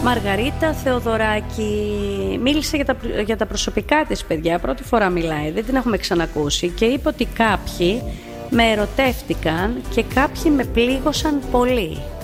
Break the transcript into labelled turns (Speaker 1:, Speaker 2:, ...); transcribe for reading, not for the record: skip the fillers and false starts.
Speaker 1: Μαργαρίτα Θεοδωράκη. Μίλησε για τα προσωπικά της, παιδιά. Πρώτη φορά μιλάει, δεν την έχουμε ξανακούσει. Και είπε ότι κάποιοι με ερωτεύτηκαν και κάποιοι με πλήγωσαν πολύ.